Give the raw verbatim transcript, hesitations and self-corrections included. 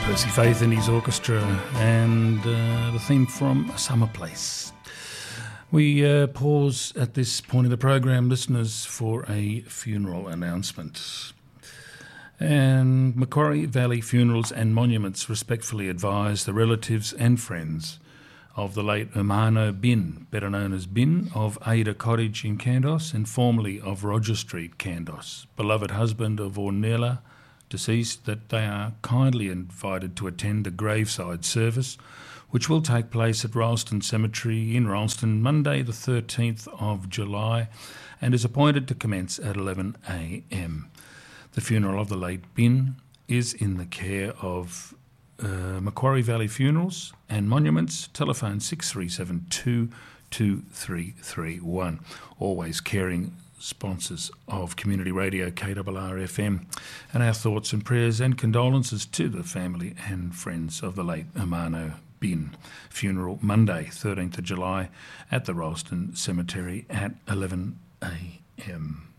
Percy Faith and his orchestra, and uh, the theme from A Summer Place. We uh, pause at this point in the program, listeners, for a funeral announcement. And Macquarie Valley Funerals and Monuments respectfully advise the relatives and friends of the late Umano Bin, better known as Bin, of Ada Cottage in Kandos and formerly of Roger Street, Kandos, beloved husband of Ornella, deceased, that they are kindly invited to attend a graveside service which will take place at Ralston Cemetery in Ralston Monday the thirteenth of July and is appointed to commence at eleven a m. The funeral of the late Bin is in the care of uh, Macquarie Valley Funerals and Monuments, telephone six three seven two, two three three one. Always caring sponsors of Community Radio K R R F M, and our thoughts and prayers and condolences to the family and friends of the late Umano Bin. Funeral Monday, thirteenth of July at the Ralston Cemetery at eleven a m.